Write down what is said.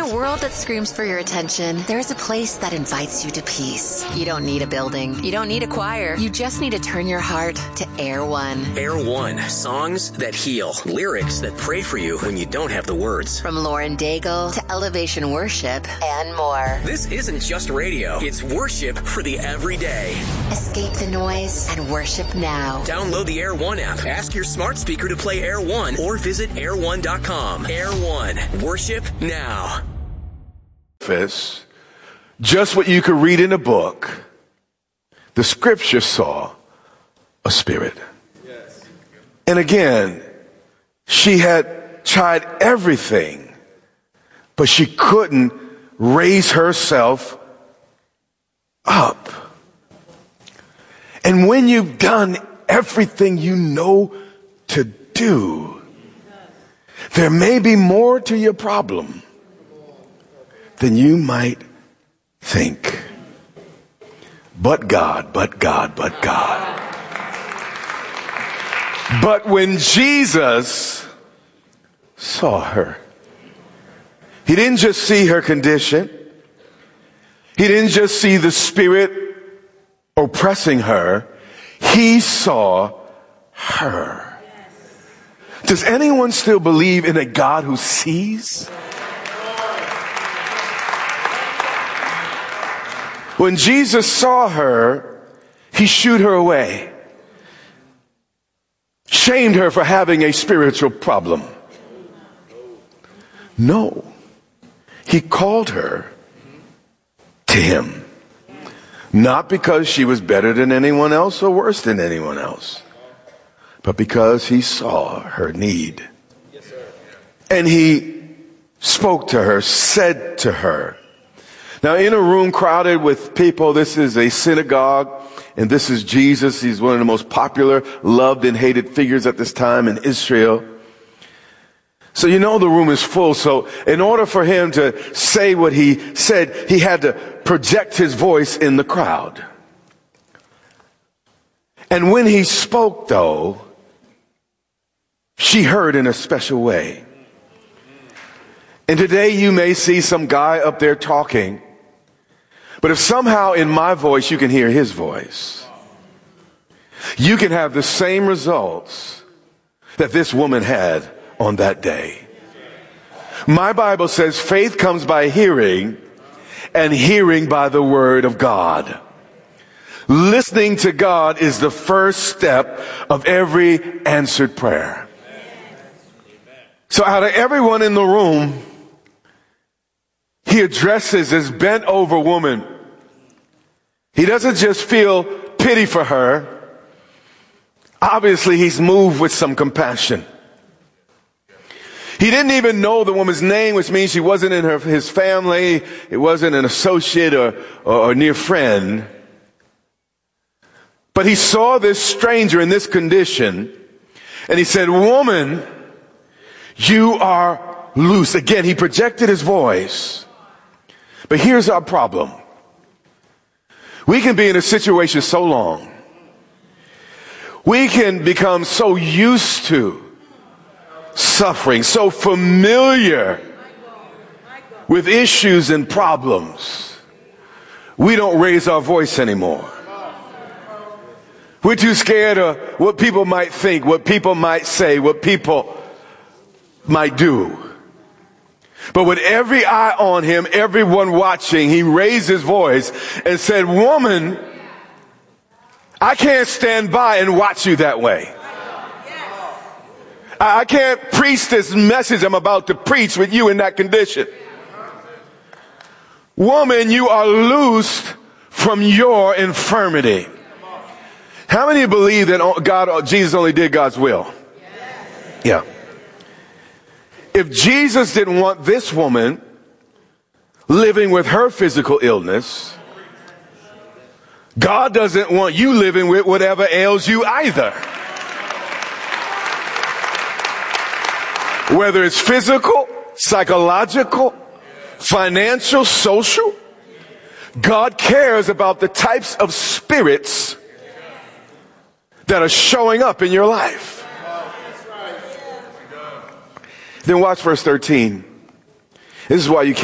a world that screams for your attention, there's a place that invites you to peace. You don't need a building. You don't need a choir. You just need to turn your heart to Air One. Air One. Songs that heal. Lyrics that pray for you when you don't have the words. From Lauren Daigle to Elevation Worship and more. This isn't just radio. It's worship for the everyday. Escape the noise and worship now. Download the Air One app. Ask your smart speaker to play Air One or visit air1.com. Air One. Worship now. Just what you could read in a book, the scripture saw a spirit. Yes. And again, she had tried everything, but she couldn't raise herself up. And when you've done everything you know to do, there may be more to your problem than you might think. But God. But when Jesus saw her, he didn't just see her condition. He didn't just see the spirit oppressing her. He saw her. Does anyone still believe in a God who sees? When Jesus saw her, he shooed her away, shamed her for having a spiritual problem. No, he called her to him, not because she was better than anyone else or worse than anyone else, but because he saw her need. And he spoke to her, said to her. Now, in a room crowded with people, this is a synagogue, and this is Jesus. He's one of the most popular, loved, and hated figures at this time in Israel. So you know the room is full. So in order for him to say what he said, he had to project his voice in the crowd. And when he spoke, though, she heard in a special way. And today you may see some guy up there talking, but if somehow in my voice you can hear his voice, you can have the same results that this woman had on that day. My Bible says faith comes by hearing, and hearing by the word of God. Listening to God is the first step of every answered prayer. So out of everyone in the room, he addresses this bent over woman. He doesn't just feel pity for her. Obviously, he's moved with some compassion. He didn't even know the woman's name, which means she wasn't in his family. It wasn't an associate or a near friend. But he saw this stranger in this condition, and he said, "Woman, you are loose." Again, he projected his voice. But here's our problem. We can be in a situation so long. We can become so used to suffering, so familiar with issues and problems. We don't raise our voice anymore. We're too scared of what people might think, what people might say, what people might do. But with every eye on him, everyone watching, he raised his voice and said, "Woman, I can't stand by and watch you that way. I can't preach this message I'm about to preach with you in that condition. Woman, you are loosed from your infirmity." How many believe that Jesus only did God's will? Yeah. If Jesus didn't want this woman living with her physical illness, God doesn't want you living with whatever ails you either. Whether it's physical, psychological, financial, social, God cares about the types of spirits that are showing up in your life. Then watch verse 13. This is why you can't